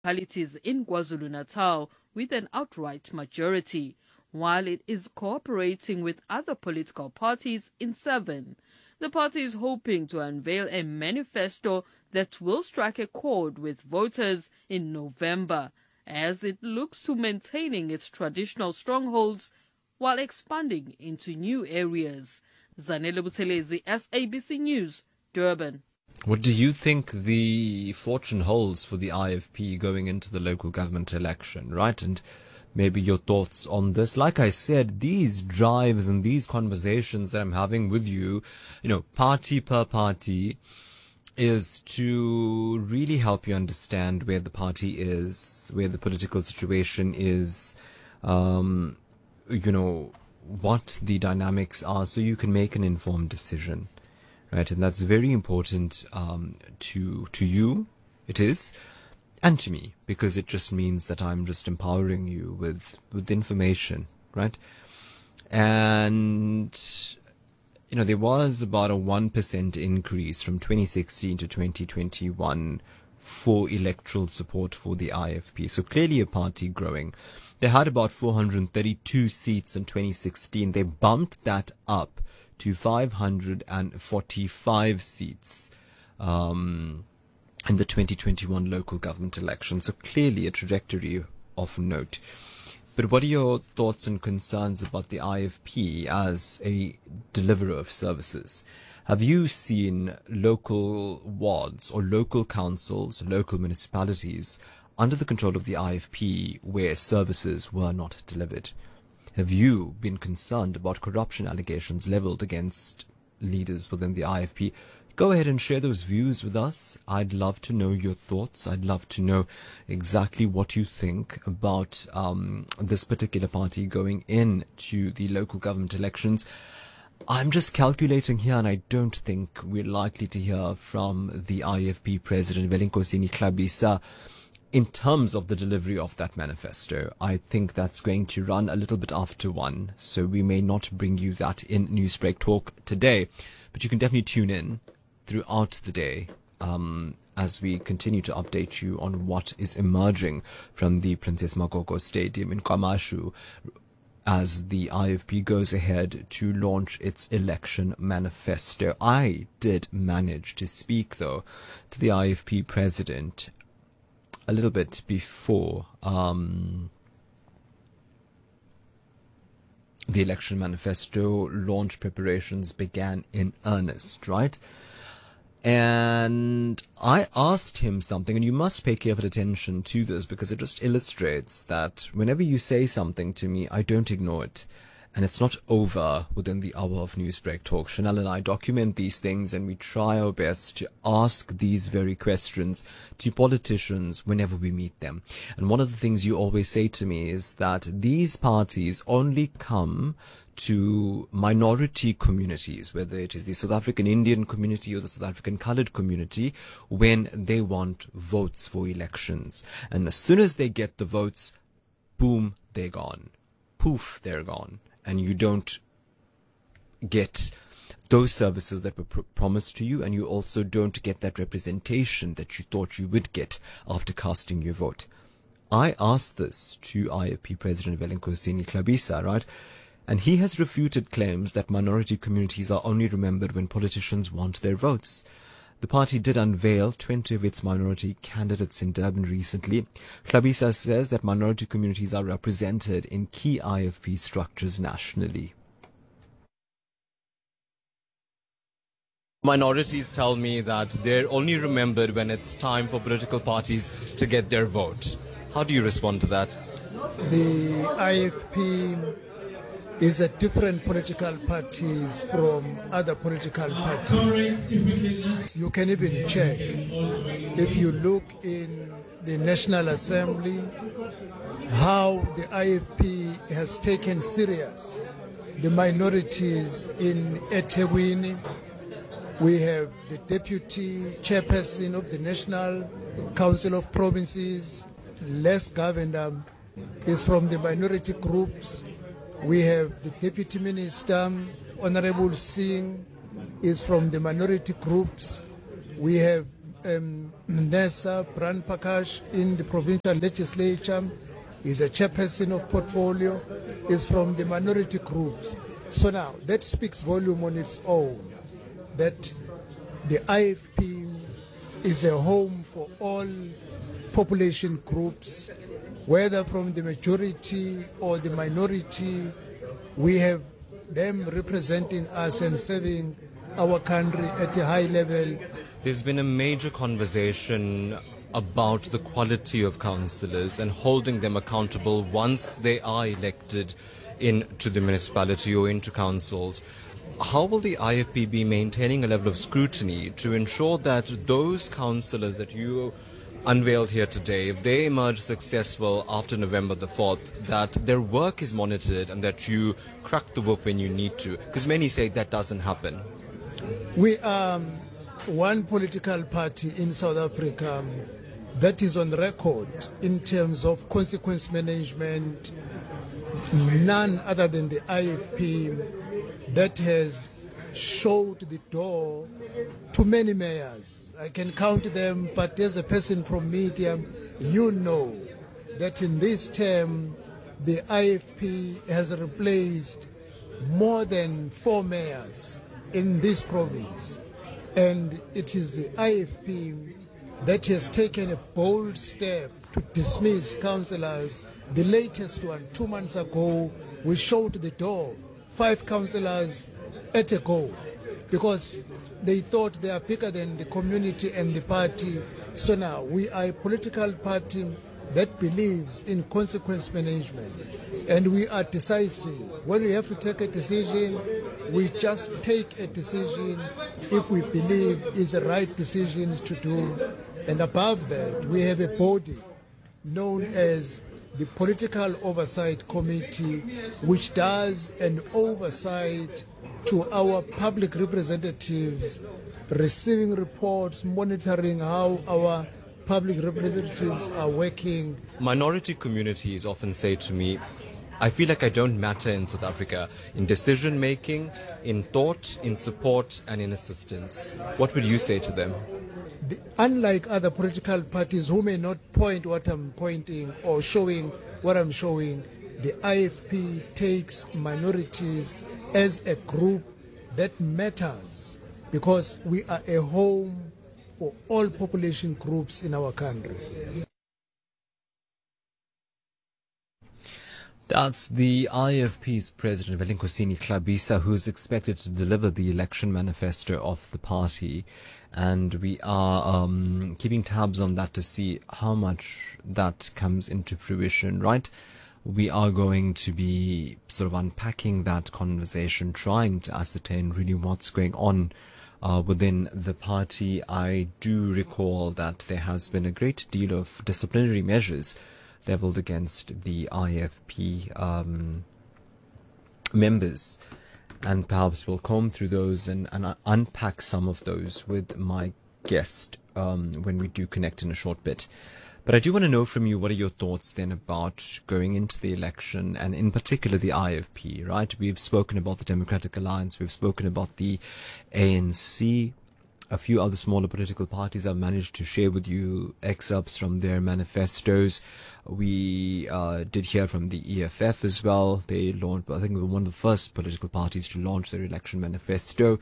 municipalities in KwaZulu-Natal with an outright majority, while it is cooperating with other political parties in 7. The party is hoping to unveil a manifesto that will strike a chord with voters in November, as it looks to maintaining its traditional strongholds while expanding into new areas. Zanele Buthelezi, SABC News, Durban. What do you think the fortune holds for the IFP going into the local government election, right? And maybe your thoughts on this. Like I said, these drives and these conversations that I'm having with you, party per party, is to really help you understand where the party is, where the political situation is, what the dynamics are, so you can make an informed decision, right? And that's very important to you, it is, and to me, because it just means that I'm just empowering you with information, right? And there was about a 1% increase from 2016 to 2021 for electoral support for the IFP. So clearly a party growing. They had about 432 seats in 2016. They bumped that up to 545 seats in the 2021 local government election. So clearly a trajectory of note. But what are your thoughts and concerns about the IFP as a deliverer of services? Have you seen local wards or local councils, local municipalities under the control of the IFP where services were not delivered? Have you been concerned about corruption allegations leveled against leaders within the IFP? Go ahead and share those views with us. I'd love to know your thoughts. I'd love to know exactly what you think about this particular party going into the local government elections. I'm just calculating here, and I don't think we're likely to hear from the IFP president, Velenkosini Hlabisa, in terms of the delivery of that manifesto. I think that's going to run a little bit after 1, so we may not bring you that in Newsbreak Talk today, but you can definitely tune in throughout the day as we continue to update you on what is emerging from the Princess Makoko Stadium in KwaMashu as the IFP goes ahead to launch its election manifesto. I did manage to speak, though, to the IFP president a little bit before the election manifesto launch preparations began in earnest, right? And I asked him something, and you must pay careful attention to this because it just illustrates that whenever you say something to me, I don't ignore it. And it's not over within the hour of Newsbreak Talk. Chanel and I document these things, and we try our best to ask these very questions to politicians whenever we meet them. And one of the things you always say to me is that these parties only come to minority communities, whether it is the South African Indian community or the South African colored community, when they want votes for elections. And as soon as they get the votes, boom, they're gone. Poof, they're gone. And you don't get those services that were promised to you, and you also don't get that representation that you thought you would get after casting your vote. I asked this to IFP President Velenkosini Hlabisa, right? And he has refuted claims that minority communities are only remembered when politicians want their votes. The party did unveil 20 of its minority candidates in Durban recently. Hlabisa says that minority communities are represented in key IFP structures nationally. Minorities tell me that they're only remembered when it's time for political parties to get their vote. How do you respond to that? The IFP is a different political parties from other political parties. You can even check. If you look in the National Assembly, how the IFP has taken serious the minorities in eThekwini. We have the deputy chairperson of the National Council of Provinces, Les Govender, is from the minority groups. We have the Deputy Minister, Honorable Singh, is from the minority groups. We have Nessa Pran Prakash in the provincial legislature. He's a chairperson of portfolio. Is from the minority groups. So now that speaks volume on its own, that the IFP is a home for all population groups, whether from the majority or the minority. We have them representing us and serving our country at a high level. There's been a major conversation about the quality of councillors and holding them accountable once they are elected into the municipality or into councils. How will the IFP be maintaining a level of scrutiny to ensure that those councillors that you unveiled here today, if they emerge successful after November the 4th, that their work is monitored and that you crack the whip when you need to? Because many say that doesn't happen. We are one political party in South Africa that is on record in terms of consequence management, none other than the IFP, that has showed the door to many mayors. I can count them, but as a person from media, you know that in this term, the IFP has replaced more than 4 mayors in this province. And it is the IFP that has taken a bold step to dismiss councillors. The latest one, 2 months ago, we showed the door 5 councillors at a go because they thought they are bigger than the community and the party. So now we are a political party that believes in consequence management, and we are decisive. When we have to take a decision, we just take a decision if we believe is the right decisions to do. And above that, we have a body known as the Political Oversight Committee, which does an oversight to our public representatives, receiving reports, monitoring how our public representatives are working. Minority communities often say to me, I feel like I don't matter in South Africa in decision making, in thought, in support, and in assistance. What would you say to them? Unlike other political parties who may not point what I'm pointing or showing what I'm showing, the IFP takes minorities as a group that matters because we are a home for all population groups in our country. That's the IFP's president, Velinkosini Hlabisa, who's expected to deliver the election manifesto of the party. And we are keeping tabs on that to see how much that comes into fruition, right? We are going to be sort of unpacking that conversation, trying to ascertain really what's going on within the party. I do recall that there has been a great deal of disciplinary measures leveled against the IFP members, and perhaps we'll comb through those and unpack some of those with my guest when we do connect in a short bit. But I do want to know from you, what are your thoughts then about going into the election, and in particular the IFP, right? We've spoken about the Democratic Alliance, we've spoken about the ANC. A few other smaller political parties have managed to share with you excerpts from their manifestos. We did hear from the EFF as well. They launched, I think, they were one of the first political parties to launch their election manifesto.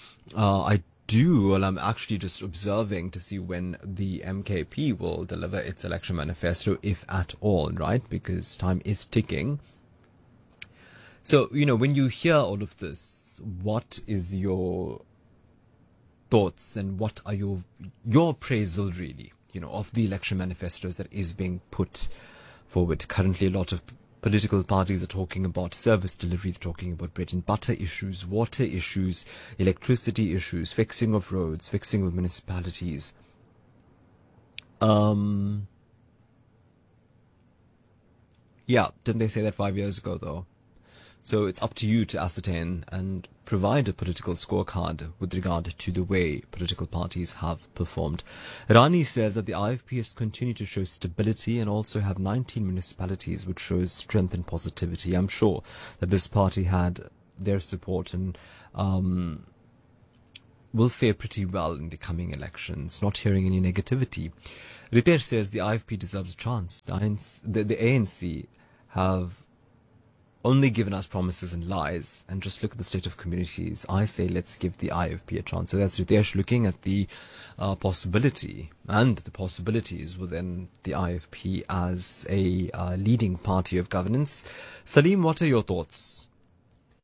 I'm actually just observing to see when the MKP will deliver its election manifesto, if at all, right? Because time is ticking. So, when you hear all of this, what is your thoughts and what are your appraisal really, of the election manifestos that is being put forward? Currently, a lot of political parties are talking about service delivery, they're talking about bread and butter issues, water issues, electricity issues, fixing of roads, fixing of municipalities. Didn't they say that 5 years ago though? So it's up to you to ascertain and provide a political scorecard with regard to the way political parties have performed. Rani says that the IFP has continued to show stability and also have 19 municipalities, which shows strength and positivity. I'm sure that this party had their support and will fare pretty well in the coming elections, not hearing any negativity. Ritesh says the IFP deserves a chance. The ANC have only given us promises and lies, and just look at the state of communities. I say let's give the IFP a chance. So that's Ritesh looking at the possibility and the possibilities within the IFP as a leading party of governance. Salim, what are your thoughts?